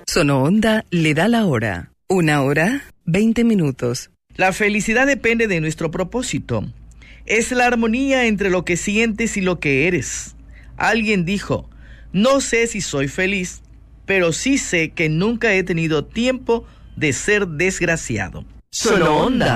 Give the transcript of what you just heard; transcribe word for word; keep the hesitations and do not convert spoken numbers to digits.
Sono Onda le da la hora. Una hora, veinte minutos. La felicidad depende de nuestro propósito. Es la armonía entre lo que sientes y lo que eres. Alguien dijo, no sé si soy feliz, pero sí sé que nunca he tenido tiempo de ser desgraciado. Sono Onda.